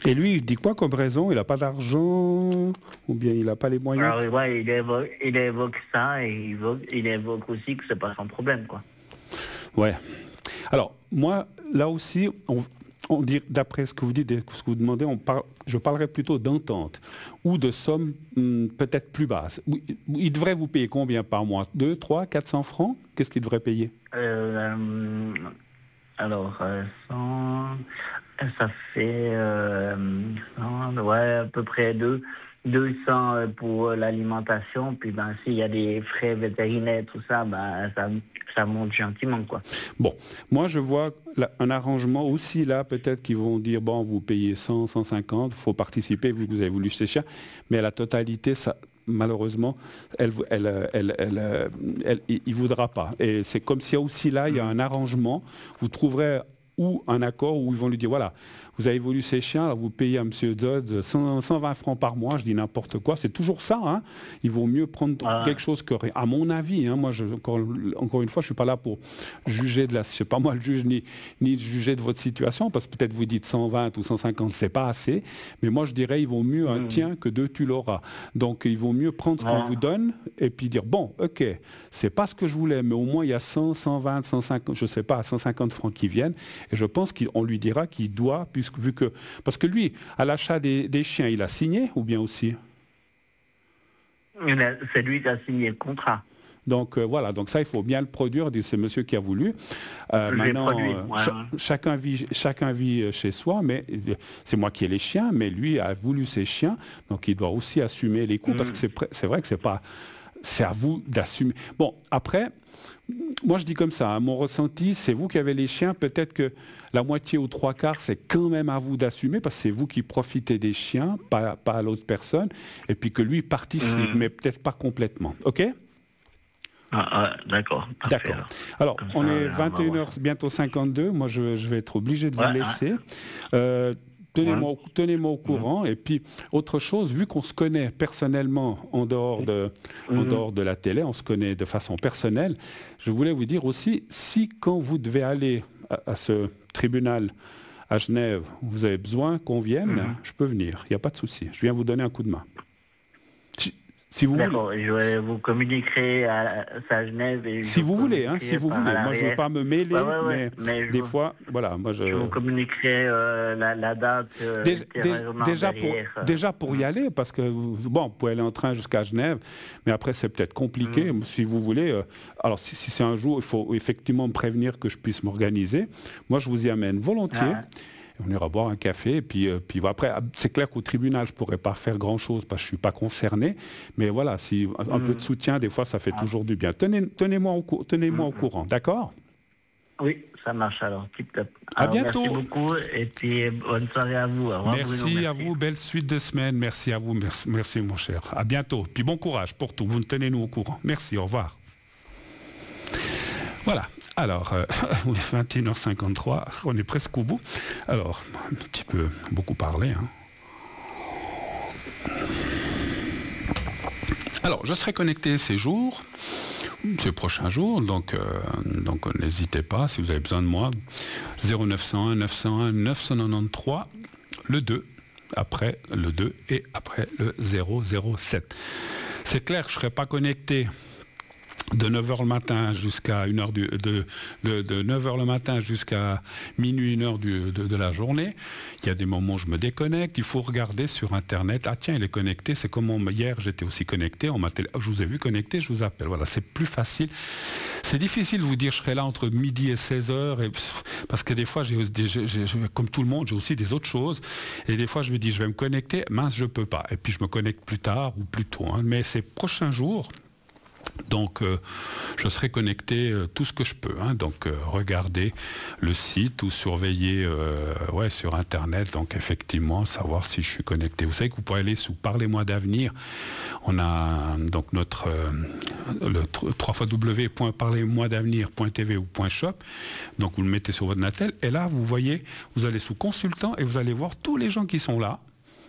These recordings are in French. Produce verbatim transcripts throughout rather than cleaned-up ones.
Et lui, il dit quoi comme raison? Il n'a pas d'argent ou bien il n'a pas les moyens? Alors, ouais, il évoque, il évoque ça et il évoque, il évoque aussi que c'est pas son problème, quoi. Ouais. Alors, moi, là aussi, on, on dit, d'après ce que vous dites, ce que vous demandez, on par, je parlerai plutôt d'entente ou de sommes hum, peut-être plus basses. Il devrait vous payer combien par mois? deux, trois, quatre cents francs? Qu'est-ce qu'il devrait payer? Euh, euh, alors, euh, cent, ça fait euh, cent, ouais, à peu près deux, deux cents pour l'alimentation. Puis ben, s'il y a des frais vétérinaires, tout ça, ben, ça, ça monte gentiment, quoi. Bon, moi je vois là, un arrangement aussi là, peut-être qu'ils vont dire, bon, vous payez cent, cent cinquante, il faut participer vu que vous avez voulu ces chiens, mais à la totalité, ça, malheureusement, elle, elle, elle, elle, elle, il ne voudra pas. Et c'est comme si aussi là, il y a un arrangement, vous trouverez ou un accord où ils vont lui dire, voilà, vous avez voulu ces chiens, alors vous payez à M. Dodds cent, cent vingt francs par mois, je dis n'importe quoi, c'est toujours ça, hein. Il vaut mieux prendre ah. quelque chose que, à mon avis, hein, moi, je, encore, encore une fois, je ne suis pas là pour juger de la, je ne suis pas moi le juge, ni, ni juger de votre situation, parce que peut-être vous dites cent vingt ou cent cinquante, c'est pas assez, mais moi je dirais, il vaut mieux un mmh. tien que deux, tu l'auras. Donc il vaut mieux prendre ce ah. qu'on vous donne, et puis dire, bon, ok, c'est pas ce que je voulais, mais au moins il y a cent, cent vingt, cent cinquante, je ne sais pas, cent cinquante francs qui viennent, et je pense qu'on lui dira qu'il doit, puisque vu que parce que lui, à l'achat des, des chiens, il a signé ou bien aussi? C'est lui qui a signé le contrat. Donc euh, voilà, donc ça il faut bien le produire, c'est monsieur qui a voulu. Euh, maintenant, produit, euh, ouais, ch- ouais. chacun vit, chacun vit chez soi, mais c'est moi qui ai les chiens, mais lui a voulu ses chiens, donc il doit aussi assumer les coûts, mmh. parce que c'est, c'est vrai que c'est pas, c'est à vous d'assumer. Bon, après, moi je dis comme ça, hein, mon ressenti, c'est vous qui avez les chiens, peut-être que la moitié ou trois quarts, c'est quand même à vous d'assumer, parce que c'est vous qui profitez des chiens, pas, pas à l'autre personne, et puis que lui participe, mmh. mais peut-être pas complètement. OK ? Ah, ah, d'accord. Parfait, d'accord. Alors, alors on ça, est vingt et une heures, bientôt cinquante-deux, moi je, je vais être obligé de ouais, vous laisser. Ouais. Euh, Tenez-moi, ouais. tenez-moi au courant. Ouais. Et puis, autre chose, vu qu'on se connaît personnellement en dehors, de, mmh. en dehors de la télé, on se connaît de façon personnelle, je voulais vous dire aussi, si quand vous devez aller à, à ce tribunal à Genève, vous avez besoin qu'on vienne, mmh. je peux venir, il n'y a pas de souci. Je viens vous donner un coup de main. Si, si vous D'accord, voulez. je vous communiquerai à, à Genève. Et si vous voulez, hein, si vous voulez. Moi, je ne veux pas me mêler, ouais, ouais, ouais. mais, mais des vous, fois, voilà. Moi, je... je vous communiquerai euh, la, la date. Euh, déjà, déjà, pour, euh... déjà pour y aller, parce que, bon, vous pouvez aller en train jusqu'à Genève, mais après, c'est peut-être compliqué, mmh. si vous voulez. Euh, alors, si, si c'est un jour, il faut effectivement me prévenir que je puisse m'organiser. Moi, je vous y amène volontiers. Ah. On ira boire un café, et puis, euh, puis après, c'est clair qu'au tribunal, je ne pourrais pas faire grand-chose parce que je ne suis pas concerné, mais voilà, si, un mmh. peu de soutien, des fois, ça fait ah. toujours du bien. Tenez, tenez-moi au, tenez-moi mmh. au courant, d'accord ? Oui, ça marche alors, tip top. À bientôt. Merci beaucoup, et puis bonne soirée à vous. Revoir, merci, Bruno, merci à vous, belle suite de semaine, merci à vous, merci, merci mon cher. À bientôt, puis bon courage pour tout, vous tenez-nous au courant. Merci, au revoir. Voilà. Alors, euh, vingt et une heures cinquante-trois, on est presque au bout. Alors, un petit peu, beaucoup parlé. Hein. Alors, je serai connecté ces jours, ces prochains jours, donc, euh, donc n'hésitez pas, si vous avez besoin de moi, zéro neuf cent un neuf cent un neuf cent quatre-vingt-treize, le deux, après le deux et après le zéro zéro sept. C'est clair que je ne serai pas connecté de neuf heures le matin jusqu'à une heure du, de, de, de neuf heures le matin jusqu'à minuit, une heure du, de, de la journée. Il y a des moments où je me déconnecte. Il faut regarder sur Internet. Ah tiens, il est connecté. C'est comme on, hier, j'étais aussi connecté. On m'a télé... Je vous ai vu connecté, je vous appelle. Voilà, c'est plus facile. C'est difficile de vous dire je serai là entre midi et seize heures. Et... Parce que des fois, j'ai, j'ai, j'ai, comme tout le monde, j'ai aussi des autres choses. Et des fois, je me dis je vais me connecter. Mince, je ne peux pas. Et puis, je me connecte plus tard ou plus tôt. Hein. Mais ces prochains jours... Donc, euh, je serai connecté euh, tout ce que je peux. Hein, donc, euh, regarder le site ou surveiller euh, ouais, sur Internet. Donc, effectivement, savoir si je suis connecté. Vous savez que vous pouvez aller sous Parlez-moi d'avenir. On a donc notre euh, le w w w point parlez-moi d'avenir point t v ou .shop. Donc, vous le mettez sur votre Natel. Et là, vous voyez, vous allez sous Consultant et vous allez voir tous les gens qui sont là.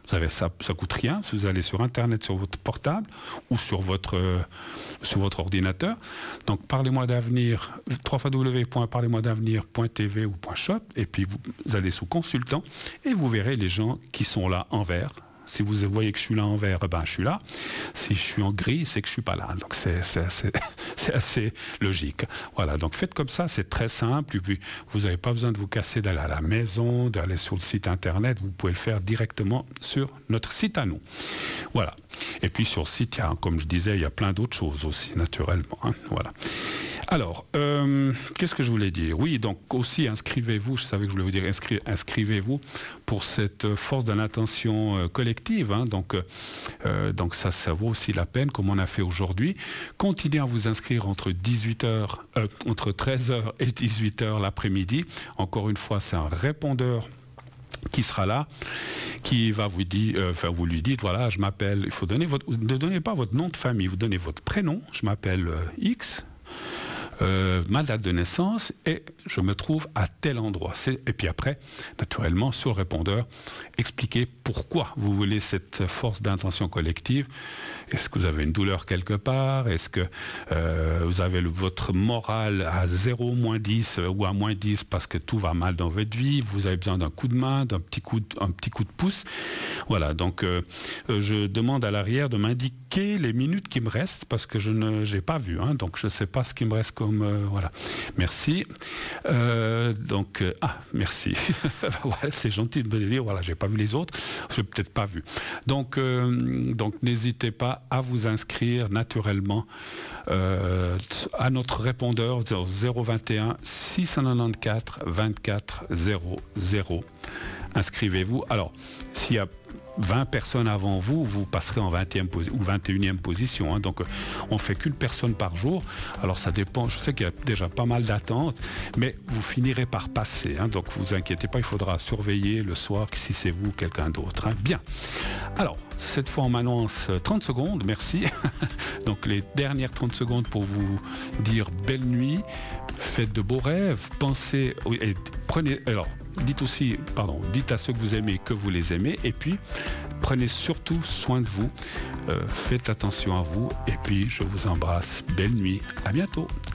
Vous avez ça, ça coûte rien. Si vous allez sur Internet, sur votre portable ou sur votre, euh, sur votre ordinateur. Donc, parlez-moi d'avenir, w w w point parlez moi d'avenir point t v ou .shop, et puis vous, vous allez sous consultant et vous verrez les gens qui sont là en vert. Si vous voyez que je suis là en vert, ben je suis là. Si je suis en gris, c'est que je suis pas là. Donc c'est, c'est, assez, c'est assez logique. Voilà, donc faites comme ça, c'est très simple. Et puis vous n'avez pas besoin de vous casser d'aller à la maison, d'aller sur le site internet. Vous pouvez le faire directement sur notre site à nous. Voilà. Et puis sur le site, il y a, comme je disais, il y a plein d'autres choses aussi, naturellement. Hein. Voilà. Alors, euh, qu'est-ce que je voulais dire? Oui, donc aussi inscrivez-vous, je savais que je voulais vous dire, inscri- inscrivez-vous pour cette force de l'intention euh, collective. Hein, donc, euh, donc ça, ça vaut aussi la peine, comme on a fait aujourd'hui. Continuez à vous inscrire entre dix-huit heures, euh, entre treize heures et dix-huit heures l'après-midi. Encore une fois, c'est un répondeur qui sera là, qui va vous dire, euh, enfin vous lui dites, voilà, je m'appelle, il faut donner votre, ne donnez pas votre nom de famille, vous donnez votre prénom, je m'appelle euh, X, Euh, ma date de naissance et je me trouve à tel endroit. C'est, et puis après, naturellement, sur le répondeur, expliquez pourquoi vous voulez cette force d'intention collective. Est-ce que vous avez une douleur quelque part? Est-ce que euh, vous avez le, votre morale à zéro, moins dix euh, ou à moins dix parce que tout va mal dans votre vie? Vous avez besoin d'un coup de main, d'un petit coup de, un petit coup de pouce. Voilà, donc euh, je demande à l'arrière de m'indiquer les minutes qui me restent parce que je ne j'ai pas vu, hein, donc je ne sais pas ce qui me reste comme... Euh, voilà, merci. Euh, donc, euh, ah, merci. Ouais, c'est gentil de me le dire, voilà, j'ai pas vu les autres, je n'ai peut-être pas vu. Donc, euh, donc n'hésitez pas à vous inscrire naturellement euh, à notre répondeur zéro vingt et un six cent quatre-vingt-quatorze vingt-quatre zéro zéro. Inscrivez-vous. Alors, s'il y a vingt personnes avant vous, vous passerez en vingtième posi- ou vingt et unième position. Hein. Donc, euh, on ne fait qu'une personne par jour. Alors, ça dépend. Je sais qu'il y a déjà pas mal d'attentes, mais vous finirez par passer. Hein. Donc, vous inquiétez pas, il faudra surveiller le soir si c'est vous ou quelqu'un d'autre. Hein. Bien. Alors, cette fois, on m'annonce trente secondes. Merci. Donc, les dernières trente secondes pour vous dire belle nuit, faites de beaux rêves, pensez... Oui, et prenez... Alors, dites aussi, pardon, dites à ceux que vous aimez que vous les aimez, et puis prenez surtout soin de vous, euh, faites attention à vous, et puis je vous embrasse, belle nuit, à bientôt.